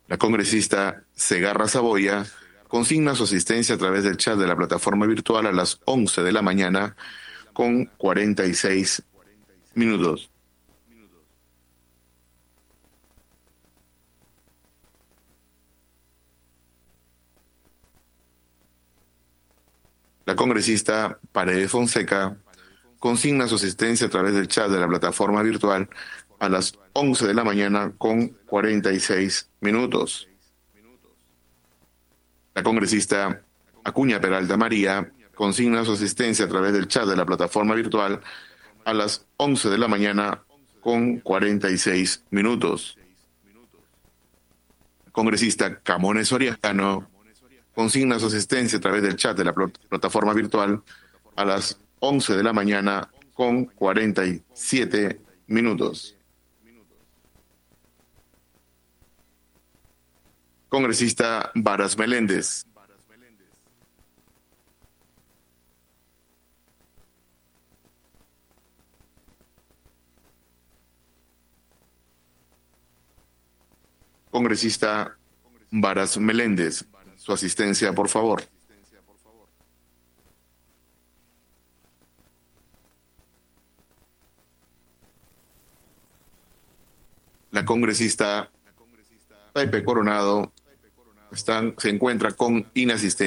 La congresista Segarra Saboya consigna su asistencia a través del chat de la plataforma virtual a las 11 de la mañana con 46 minutos. La congresista Paredes Fonseca consigna su asistencia a través del chat de la plataforma virtual a las 11 de la mañana con 46 minutos. La congresista Acuña Peralta María consigna su asistencia a través del chat de la plataforma virtual a las 11 de la mañana con 46 minutos. El congresista Camones Soriano consigna su asistencia a través del chat de la plataforma virtual a las 11 de la mañana con 47 minutos. Congresista Varas Meléndez. Congresista Varas Meléndez, su asistencia, por favor. La congresista Pepe Coronado se encuentra con inasistencia.